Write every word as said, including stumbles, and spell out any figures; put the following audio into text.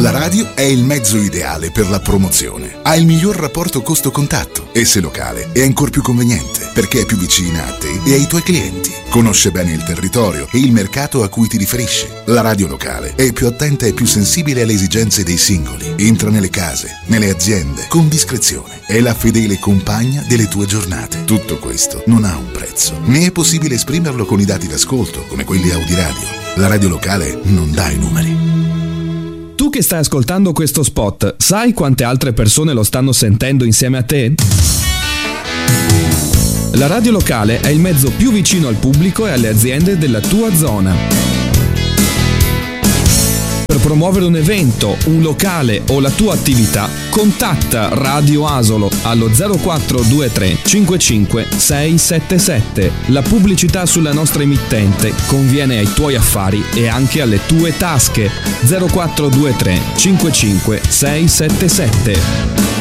La radio è il mezzo ideale per la promozione. Ha il miglior rapporto costo-contatto e se locale è ancor più conveniente perché è più vicina a te e ai tuoi clienti. Conosce bene il territorio e il mercato a cui ti riferisci. La radio locale è più attenta e più sensibile alle esigenze dei singoli. Entra nelle case, nelle aziende, con discrezione. È la fedele compagna delle tue giornate. Tutto questo non ha un prezzo, né è possibile esprimerlo con i dati d'ascolto, come quelli Audiradio. La radio locale non dà i numeri. Tu che stai ascoltando questo spot, sai quante altre persone lo stanno sentendo insieme a te? La radio locale è il mezzo più vicino al pubblico e alle aziende della tua zona. Per promuovere un evento, un locale o la tua attività, contatta Radio Asolo allo zero quattro due tre cinquantacinque sei sette sette. La pubblicità sulla nostra emittente conviene ai tuoi affari e anche alle tue tasche. zero quattro due tre cinquantacinque sei sette sette.